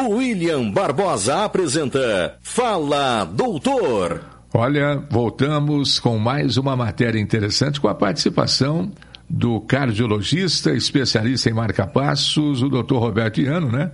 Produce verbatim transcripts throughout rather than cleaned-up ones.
William Barbosa apresenta Fala Doutor. Olha, voltamos com mais uma matéria interessante com a participação do cardiologista, especialista em marca-passos, o doutor Roberto Iano, né?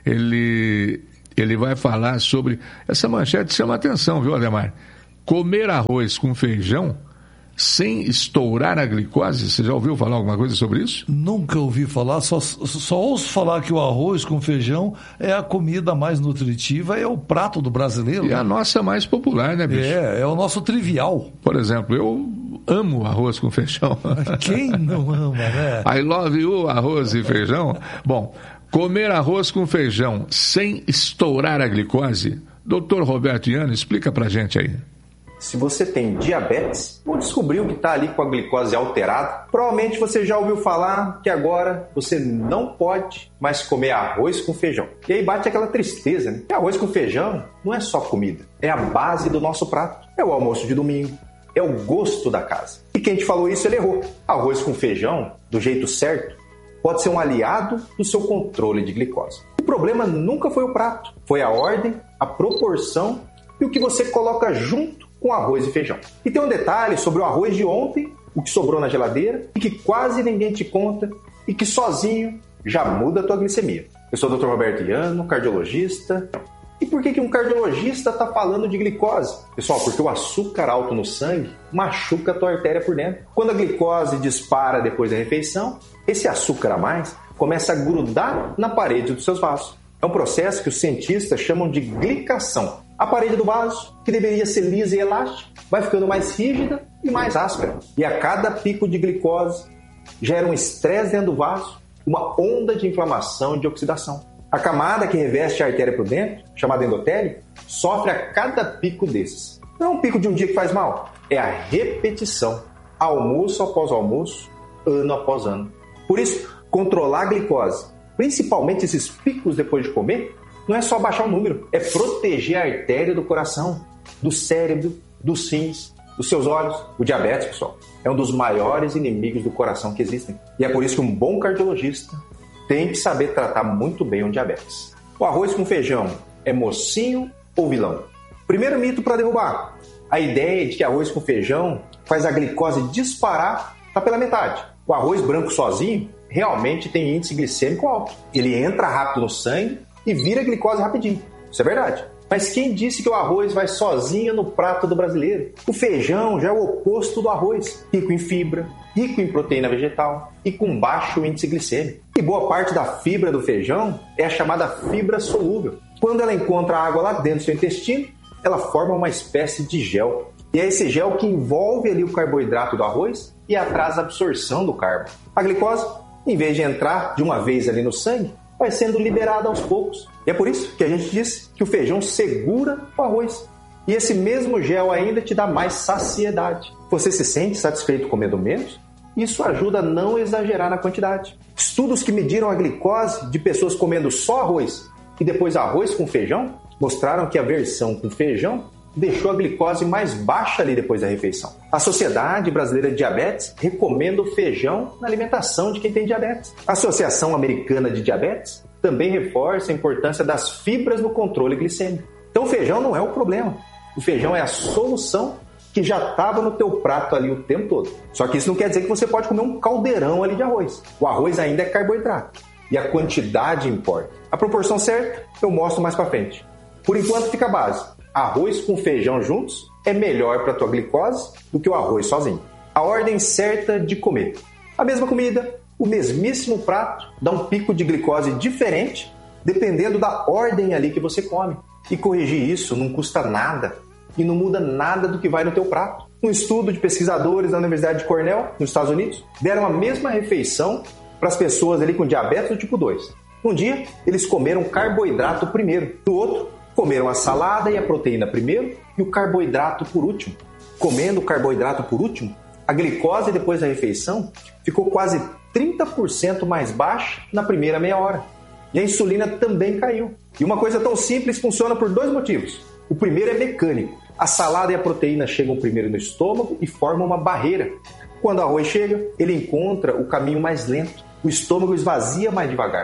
Ele, ele vai falar sobre... Essa manchete chama atenção, viu, Ademar? Comer arroz com feijão sem estourar a glicose. Você já ouviu falar alguma coisa sobre isso? Nunca ouvi falar, só, só ouço falar que o arroz com feijão é a comida mais nutritiva, é o prato do brasileiro. E né? a nossa mais popular, né, bicho? É, é o nosso trivial. Por exemplo, eu amo arroz com feijão. Quem não ama, né? I love you, arroz e feijão. Bom, comer arroz com feijão sem estourar a glicose. doutor Roberto Iano, explica pra gente aí. Se você tem diabetes ou descobriu que está ali com a glicose alterada, provavelmente você já ouviu falar que agora você não pode mais comer arroz com feijão. E aí bate aquela tristeza, né? Que arroz com feijão não é só comida, é a base do nosso prato. É o almoço de domingo, é o gosto da casa. E quem te falou isso, ele errou. Arroz com feijão, do jeito certo, pode ser um aliado do seu controle de glicose. O problema nunca foi o prato, foi a ordem, a proporção e o que você coloca junto com arroz e feijão. E tem um detalhe sobre o arroz de ontem, o que sobrou na geladeira e que quase ninguém te conta e que sozinho já muda a tua glicemia. Eu sou o doutor Roberto Iano, cardiologista. E por que que um cardiologista está falando de glicose? Pessoal, porque o açúcar alto no sangue machuca a tua artéria por dentro. Quando a glicose dispara depois da refeição, esse açúcar a mais começa a grudar na parede dos seus vasos. É um processo que os cientistas chamam de glicação. A parede do vaso, que deveria ser lisa e elástica, vai ficando mais rígida e mais áspera. E a cada pico de glicose gera um estresse dentro do vaso, uma onda de inflamação e de oxidação. A camada que reveste a artéria por dentro, chamada endotélio, sofre a cada pico desses. Não é um pico de um dia que faz mal, é a repetição, almoço após almoço, ano após ano. Por isso, controlar a glicose, principalmente esses picos depois de comer, não é só baixar o número, é proteger a artéria do coração, do cérebro, dos rins, dos seus olhos. O diabetes, pessoal, é um dos maiores inimigos do coração que existem. E é por isso que um bom cardiologista tem que saber tratar muito bem o diabetes. O arroz com feijão é mocinho ou vilão? Primeiro mito para derrubar. A ideia de que arroz com feijão faz a glicose disparar está pela metade. O arroz branco sozinho realmente tem índice glicêmico alto. Ele entra rápido no sangue e vira glicose rapidinho. Isso é verdade. Mas quem disse que o arroz vai sozinho no prato do brasileiro? O feijão já é o oposto do arroz. Rico em fibra, rico em proteína vegetal e com baixo índice glicêmico. E boa parte da fibra do feijão é a chamada fibra solúvel. Quando ela encontra água lá dentro do seu intestino, ela forma uma espécie de gel. E é esse gel que envolve ali o carboidrato do arroz e atrasa a absorção do carbo. A glicose, em vez de entrar de uma vez ali no sangue, vai sendo liberada aos poucos. E é por isso que a gente diz que o feijão segura o arroz. E esse mesmo gel ainda te dá mais saciedade. Você se sente satisfeito comendo menos? Isso ajuda a não exagerar na quantidade. Estudos que mediram a glicose de pessoas comendo só arroz e depois arroz com feijão mostraram que a versão com feijão deixou a glicose mais baixa ali depois da refeição. A Sociedade Brasileira de Diabetes recomenda o feijão na alimentação de quem tem diabetes. A Associação Americana de Diabetes também reforça a importância das fibras no controle glicêmico. Então o feijão não é o problema. O feijão é a solução que já estava no teu prato ali o tempo todo. Só que isso não quer dizer que você pode comer um caldeirão ali de arroz. O arroz ainda é carboidrato. E a quantidade importa. A proporção certa eu mostro mais para frente. Por enquanto fica a base. Arroz com feijão juntos é melhor para a tua glicose do que o arroz sozinho. A ordem certa de comer. A mesma comida, o mesmíssimo prato, dá um pico de glicose diferente dependendo da ordem ali que você come. E corrigir isso não custa nada e não muda nada do que vai no teu prato. Um estudo de pesquisadores da Universidade de Cornell, nos Estados Unidos, deram a mesma refeição para as pessoas ali com diabetes do tipo dois. Um dia, eles comeram carboidrato primeiro. No outro, comeram a salada e a proteína primeiro e o carboidrato por último. Comendo o carboidrato por último, a glicose depois da refeição ficou quase trinta por cento mais baixa na primeira meia hora. E a insulina também caiu. E uma coisa tão simples funciona por dois motivos. O primeiro é mecânico. A salada e a proteína chegam primeiro no estômago e formam uma barreira. Quando o arroz chega, ele encontra o caminho mais lento. O estômago esvazia mais devagar.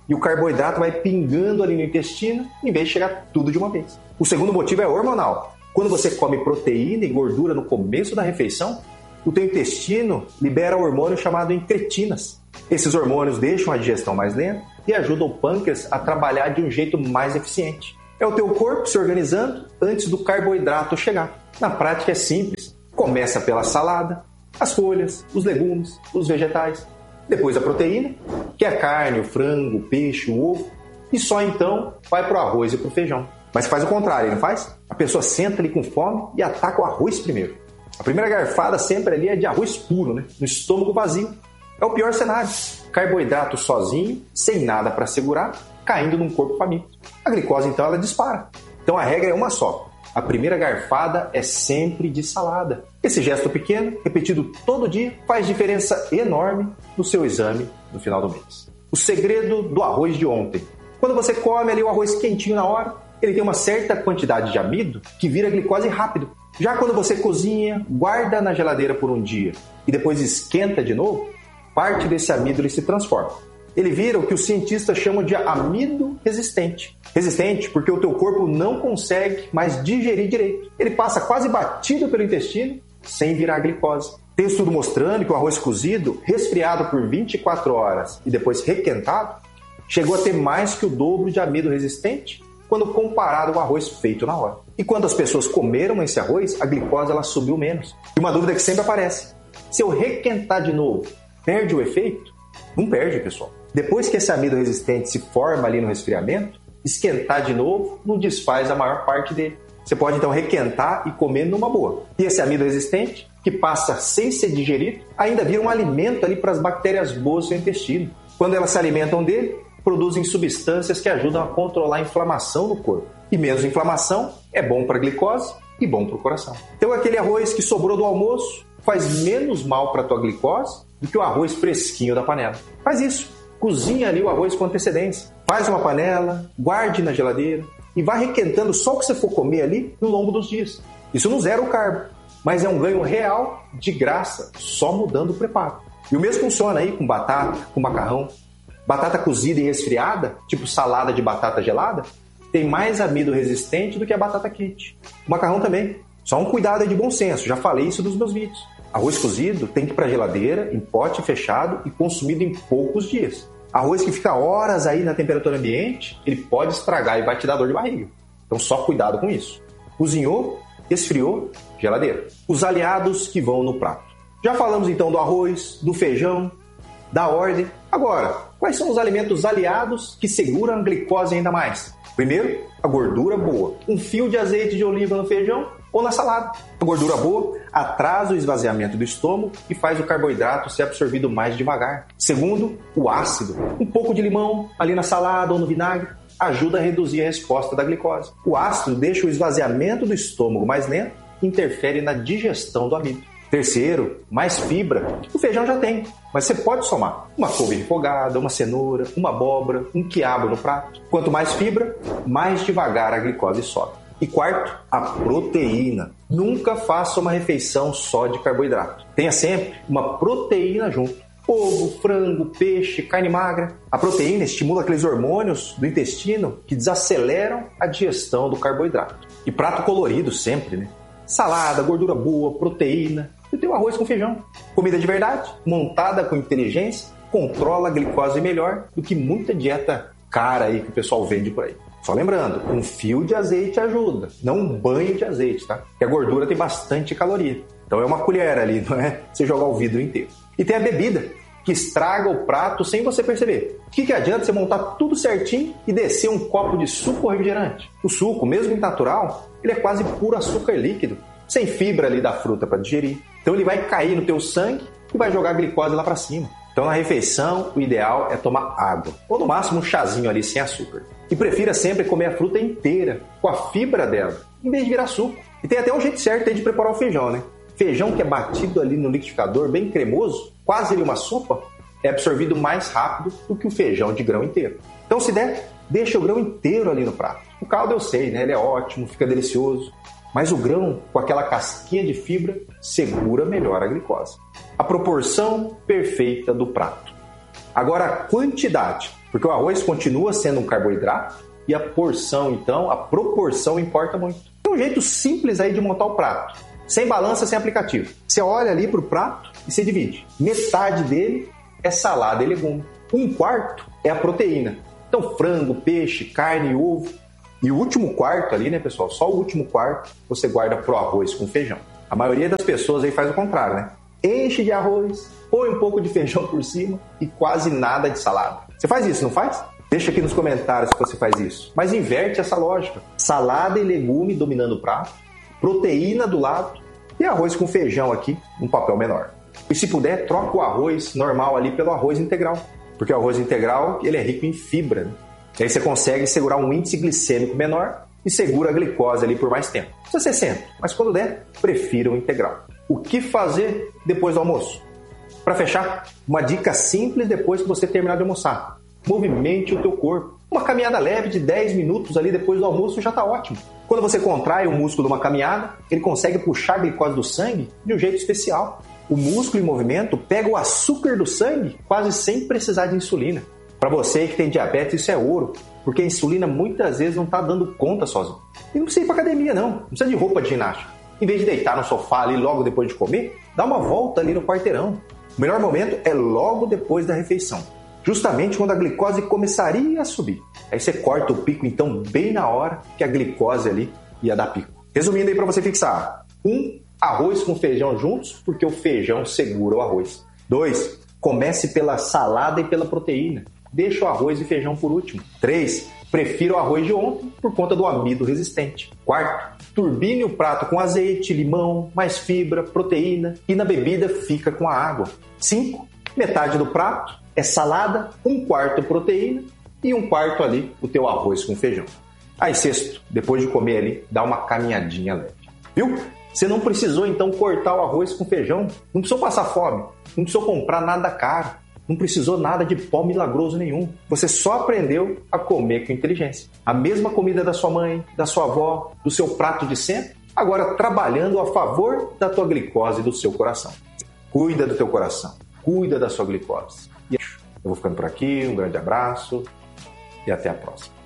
e o carboidrato vai pingando ali no intestino em vez de chegar tudo de uma vez. O segundo motivo é hormonal. Quando você come proteína e gordura no começo da refeição, o teu intestino libera um hormônio chamado incretinas. Esses hormônios deixam a digestão mais lenta e ajudam o pâncreas a trabalhar de um jeito mais eficiente. É o teu corpo se organizando antes do carboidrato chegar. Na prática é simples. Começa pela salada, as folhas, os legumes, os vegetais. Depois a proteína, que é a carne, o frango, o peixe, o ovo. E só então vai para o arroz e para o feijão. Mas faz o contrário, não faz? A pessoa senta ali com fome e ataca o arroz primeiro. A primeira garfada sempre ali é de arroz puro, né? No estômago vazio. É o pior cenário. Carboidrato sozinho, sem nada para segurar, caindo num corpo faminto. A glicose, então, ela dispara. Então a regra é uma só. A primeira garfada é sempre de salada. Esse gesto pequeno, repetido todo dia, faz diferença enorme no seu exame no final do mês. O segredo do arroz de ontem. Quando você come ali o arroz quentinho na hora, ele tem uma certa quantidade de amido que vira glicose rápido. Já quando você cozinha, guarda na geladeira por um dia e depois esquenta de novo, parte desse amido ele se transforma. Ele vira o que os cientistas chamam de amido resistente. Resistente porque o teu corpo não consegue mais digerir direito. Ele passa quase batido pelo intestino sem virar glicose. Tem estudo mostrando que o arroz cozido, resfriado por vinte e quatro horas e depois requentado, chegou a ter mais que o dobro de amido resistente quando comparado ao arroz feito na hora. E quando as pessoas comeram esse arroz, a glicose ela subiu menos. E uma dúvida que sempre aparece: se eu requentar de novo, perde o efeito? Não perde, pessoal. Depois que esse amido resistente se forma ali no resfriamento, esquentar de novo não desfaz a maior parte dele. Você pode então requentar e comer numa boa. E esse amido resistente, que passa sem ser digerido, ainda vira um alimento ali para as bactérias boas do seu intestino. Quando elas se alimentam dele, produzem substâncias que ajudam a controlar a inflamação no corpo. E menos inflamação é bom para a glicose e bom para o coração. Então aquele arroz que sobrou do almoço faz menos mal para a tua glicose do que o arroz fresquinho da panela. Faz isso. Cozinha ali o arroz com antecedência. Faz uma panela, guarde na geladeira e vá requentando só o que você for comer ali no longo dos dias. Isso não zera o carbo, mas é um ganho real de graça, só mudando o preparo. E o mesmo funciona aí com batata, com macarrão. Batata cozida e resfriada, tipo salada de batata gelada, tem mais amido resistente do que a batata quente. O macarrão também. Só um cuidado aí de bom senso, já falei isso nos meus vídeos. Arroz cozido tem que ir para a geladeira, em pote fechado e consumido em poucos dias. Arroz que fica horas aí na temperatura ambiente, ele pode estragar e vai te dar dor de barriga. Então só cuidado com isso. Cozinhou, esfriou, geladeira. Os aliados que vão no prato. Já falamos então do arroz, do feijão, da ordem. Agora, quais são os alimentos aliados que seguram a glicose ainda mais? Primeiro, a gordura boa. Um fio de azeite de oliva no feijão ou na salada. A gordura boa atrasa o esvaziamento do estômago e faz o carboidrato ser absorvido mais devagar. Segundo, o ácido. Um pouco de limão ali na salada ou no vinagre ajuda a reduzir a resposta da glicose. O ácido deixa o esvaziamento do estômago mais lento e interfere na digestão do amido. Terceiro, mais fibra. O feijão já tem, mas você pode somar uma couve refogada, uma cenoura, uma abóbora, um quiabo no prato. Quanto mais fibra, mais devagar a glicose sobe. E quarto, a proteína. Nunca faça uma refeição só de carboidrato. Tenha sempre uma proteína junto. Ovo, frango, peixe, carne magra. A proteína estimula aqueles hormônios do intestino que desaceleram a digestão do carboidrato. E prato colorido sempre, né? Salada, gordura boa, proteína. E tem o arroz com feijão. Comida de verdade, montada com inteligência, controla a glicose melhor do que muita dieta cara aí que o pessoal vende por aí. Só lembrando, um fio de azeite ajuda, não um banho de azeite, tá? Porque a gordura tem bastante caloria. Então é uma colher ali, não é você jogar o vidro inteiro. E tem a bebida, que estraga o prato sem você perceber. O que, que adianta você montar tudo certinho e descer um copo de suco refrigerante? O suco, mesmo natural, ele é quase puro açúcar líquido, sem fibra ali da fruta para digerir. Então ele vai cair no teu sangue e vai jogar a glicose lá para cima. Então na refeição, o ideal é tomar água, ou no máximo um chazinho ali sem açúcar. E prefira sempre comer a fruta inteira, com a fibra dela, em vez de virar suco. E tem até um jeito certo aí de preparar o feijão, né? Feijão que é batido ali no liquidificador, bem cremoso, quase ali uma sopa, é absorvido mais rápido do que o feijão de grão inteiro. Então se der, deixa o grão inteiro ali no prato. O caldo eu sei, né? Ele é ótimo, fica delicioso. Mas o grão, com aquela casquinha de fibra, segura melhor a glicose. A proporção perfeita do prato. Agora a quantidade. Porque o arroz continua sendo um carboidrato e a porção, então, a proporção importa muito. Tem um jeito simples aí de montar o prato. Sem balança, sem aplicativo. Você olha ali para o prato e você divide. Metade dele é salada e legume. Um quarto é a proteína. Então, frango, peixe, carne, ovo. E o último quarto ali, né, pessoal? Só o último quarto você guarda pro arroz com feijão. A maioria das pessoas aí faz o contrário, né? Enche de arroz, põe um pouco de feijão por cima e quase nada de salada. Você faz isso, não faz? Deixa aqui nos comentários se você faz isso. Mas inverte essa lógica. Salada e legume dominando o prato, proteína do lado e arroz com feijão aqui, um papel menor. E se puder, troca o arroz normal ali pelo arroz integral. Porque o arroz integral, ele é rico em fibra, né? E aí você consegue segurar um índice glicêmico menor e segura a glicose ali por mais tempo. Precisa ser sempre, mas quando der, prefira o integral. O que fazer depois do almoço? Para fechar, uma dica simples depois que você terminar de almoçar. Movimente o teu corpo. Uma caminhada leve de dez minutos ali depois do almoço já está ótimo. Quando você contrai o músculo de uma caminhada, ele consegue puxar a glicose do sangue de um jeito especial. O músculo em movimento pega o açúcar do sangue quase sem precisar de insulina. Para você que tem diabetes, isso é ouro, porque a insulina muitas vezes não está dando conta sozinho. E não precisa ir para academia, não. Não precisa de roupa de ginástica. Em vez de deitar no sofá ali logo depois de comer, dá uma volta ali no quarteirão. O melhor momento é logo depois da refeição, justamente quando a glicose começaria a subir. Aí você corta o pico, então, bem na hora que a glicose ali ia dar pico. Resumindo aí para você fixar. Um, arroz com feijão juntos, porque o feijão segura o arroz. Dois, comece pela salada e pela proteína. Deixa o arroz e feijão por último. três. Prefira o arroz de ontem por conta do amido resistente. quarto. Turbine o prato com azeite, limão, mais fibra, proteína e na bebida fica com a água. cinco. Metade do prato é salada, um quarto proteína e um quarto ali o teu arroz com feijão. Aí sexto, depois de comer ali, dá uma caminhadinha leve. Viu? Você não precisou então cortar o arroz com feijão, não precisou passar fome, não precisou comprar nada caro. Não precisou nada de pó milagroso nenhum. Você só aprendeu a comer com inteligência. A mesma comida da sua mãe, da sua avó, do seu prato de sempre, agora trabalhando a favor da tua glicose e do seu coração. Cuida do teu coração. Cuida da sua glicose. E eu vou ficando por aqui. Um grande abraço e até a próxima.